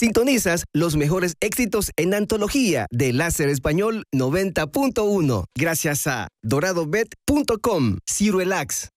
Sintonizas los mejores éxitos en antología de Láser Español 90.1. Gracias a doradobet.com, Cirelax,